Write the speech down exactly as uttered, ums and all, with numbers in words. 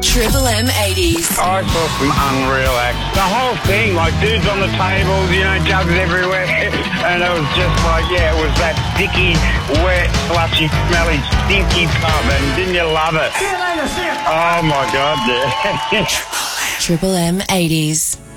Triple M eighties. I saw some unreal acts. The whole thing, like dudes on the tables, you know, jugs everywhere. And it was just like, yeah, it was that sticky, wet, slushy, smelly, stinky pub. And didn't you love it? Oh, my God, yeah. Triple M eighties.